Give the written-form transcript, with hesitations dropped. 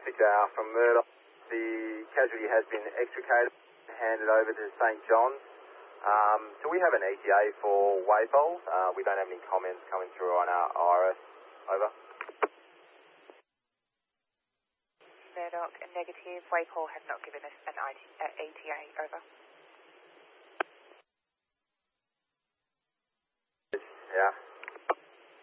6 from Murdoch. The casualty has been extricated and handed over to St John's. Do we have an ETA for Waypole? We don't have any comments coming through on our IRS. Over. Murdoch, negative. Waypole have not given us an ETA. Over.